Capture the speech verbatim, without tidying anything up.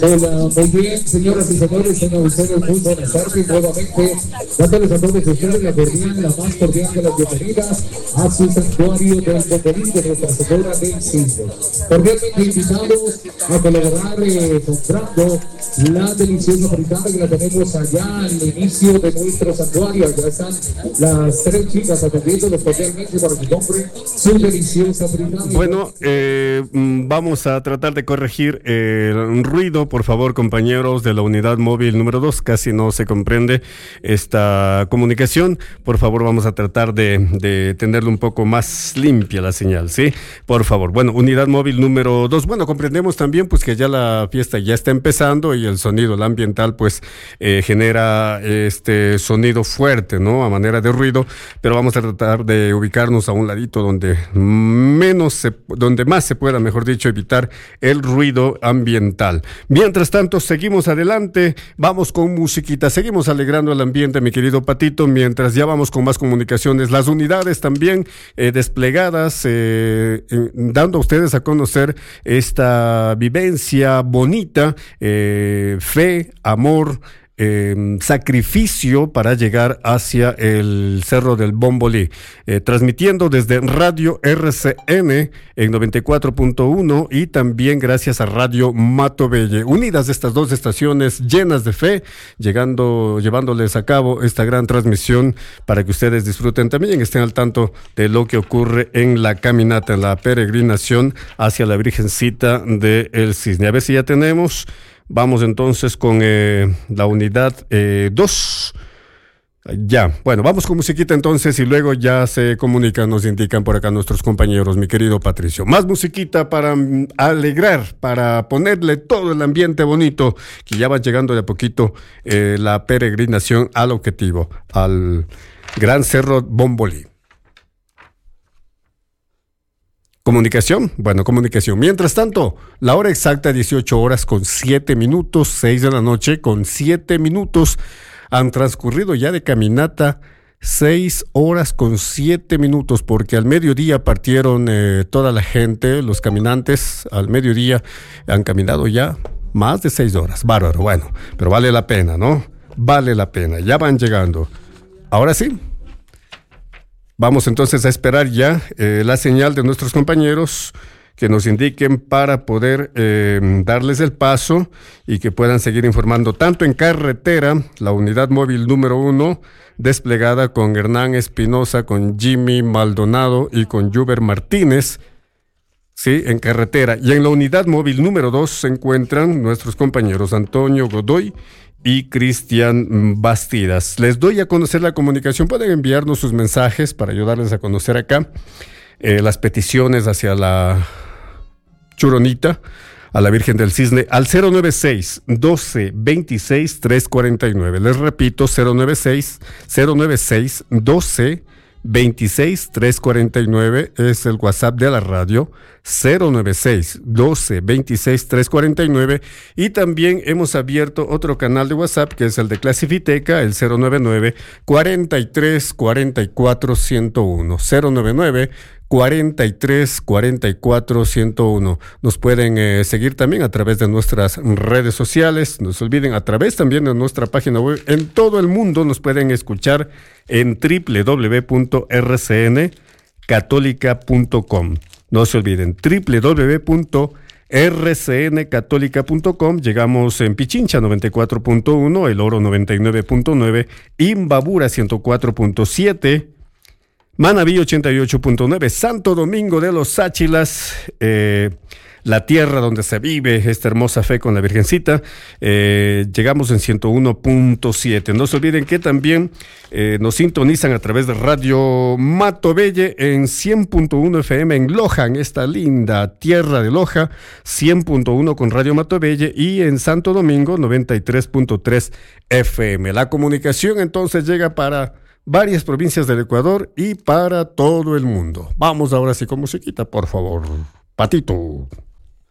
Hola, muy bien, señoras y señores, tengan ustedes muy buenas tardes. Nuevamente, dándoles a todos ustedes la cordial, la más cordial de las bienvenidas a su santuario del Bombelín de Nuestra Señora del Cisne. Cordialmente invitados a colaborar eh, comprando la deliciosa fritada que la tenemos allá al inicio de nuestro santuario. Allá están las tres chicas atendiéndolos cordialmente para que compren su deliciosa fritada. Bueno, eh, vamos a tratar de corregir eh, el ruido, por favor, compañeros de la unidad móvil número dos. Casi no se comprende esta comunicación. Por favor, vamos a tratar de, de tenerlo un poco más limpia la señal, ¿sí? Por favor. Bueno, unidad móvil número dos. Bueno, comprendemos también pues que ya la fiesta ya está empezando y el sonido, el ambiental, pues eh, genera este sonido fuerte, ¿no? A manera de ruido, pero vamos a tratar de ubicarnos a un ladito donde menos se, donde más se pueda, mejor dicho, evitar el ruido ambiental. Mientras tanto, seguimos adelante, vamos con musiquita, seguimos alegrando el ambiente, mi querido Patito, mientras ya vamos con más comunicaciones. Las unidades también eh, desplegadas, eh, eh, dando a ustedes a conocer esta vivencia bonita, eh, fe, amor, Eh, sacrificio para llegar hacia el Cerro del Bombolí, eh, transmitiendo desde Radio R C N en noventa y cuatro punto uno y también gracias a Radio Matobelle, unidas estas dos estaciones llenas de fe, llegando, llevándoles a cabo esta gran transmisión para que ustedes disfruten también, estén al tanto de lo que ocurre en la caminata, en la peregrinación hacia la Virgencita del Cisne. A ver si ya tenemos. Vamos entonces con eh, la unidad dos. Eh, ya, bueno, vamos con musiquita entonces y luego ya se comunican, nos indican por acá nuestros compañeros, mi querido Patricio. Más musiquita para um, alegrar, para ponerle todo el ambiente bonito, que ya va llegando de a poquito eh, la peregrinación al objetivo, al Gran Cerro Bombolí. Comunicación, bueno, comunicación. Mientras tanto, la hora exacta, dieciocho horas con siete minutos, seis de la noche con siete minutos. Han transcurrido ya de caminata seis horas con siete minutos, porque al mediodía partieron eh, toda la gente, los caminantes, al mediodía han caminado ya más de seis horas. Bárbaro, bueno, pero vale la pena, ¿no? Vale la pena, ya van llegando. Ahora sí. Vamos entonces a esperar ya eh, la señal de nuestros compañeros que nos indiquen para poder eh, darles el paso y que puedan seguir informando tanto en carretera, la unidad móvil número uno, desplegada con Hernán Espinosa, con Jimmy Maldonado y con Juber Martínez, sí, en carretera. Y en la unidad móvil número dos se encuentran nuestros compañeros Antonio Godoy y Cristian Bastidas. Les doy a conocer la comunicación. Pueden enviarnos sus mensajes para ayudarles a conocer acá eh, las peticiones hacia la Churonita, a la Virgen del Cisne, al cero nueve seis, doce, veintiséis, trescientos cuarenta y nueve. Les repito, cero nueve seis, doce, veintiséis, trescientos cuarenta y nueve es el WhatsApp de la radio, cero nueve seis, doce, veintiséis, trescientos cuarenta y nueve, y también hemos abierto otro canal de WhatsApp que es el de Clasifiteca, el cero nueve nueve, cuarenta y tres, cuarenta y cuatro, ciento uno, cero nueve nueve, cuarenta y tres, cuarenta y cuatro, ciento uno. Nos pueden eh, seguir también a través de nuestras redes sociales, no se olviden, a través también de nuestra página web, en todo el mundo nos pueden escuchar en doble u doble u doble u punto r c n católica punto com. No se olviden, doble u doble u doble u punto r c n católica punto com. Llegamos en Pichincha noventa y cuatro punto uno, El Oro noventa y nueve punto nueve, Imbabura ciento cuatro punto siete, Manabí ochenta y ocho punto nueve, Santo Domingo de los Sáchilas, eh, la tierra donde se vive esta hermosa fe con la Virgencita, eh, llegamos en ciento uno punto siete. No se olviden que también eh, nos sintonizan a través de Radio Matobelle en cien punto uno F M en Loja, en esta linda tierra de Loja, cien punto uno con Radio Matobelle, y en Santo Domingo noventa y tres punto tres F M. La comunicación entonces llega para varias provincias del Ecuador y para todo el mundo. Vamos ahora sí con musiquita, por favor. Patito.